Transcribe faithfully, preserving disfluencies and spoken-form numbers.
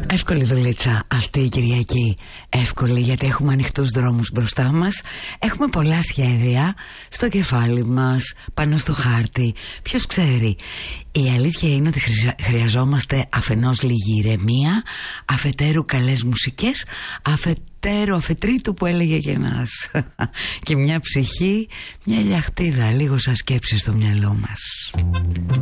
Εύκολη δουλίτσα αυτή η Κυριακή. Εύκολη γιατί έχουμε ανοιχτούς δρόμους μπροστά μας. Έχουμε πολλά σχέδια στο κεφάλι μας, πάνω στο χάρτη. Ποιος ξέρει. Η αλήθεια είναι ότι χρειαζόμαστε αφενός λίγη ηρεμία, αφετέρου καλές μουσικές, αφετέρου αφετρίτου που έλεγε και ένας και μια ψυχή, μια λιαχτίδα, λίγο σαν σκέψη στο μυαλό μας.